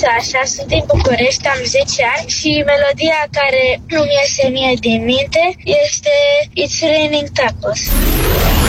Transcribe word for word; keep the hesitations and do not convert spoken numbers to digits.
Sasha, sunt din București, am zece ani și melodia care nu mi iese mie din minte este It's Raining Tacos.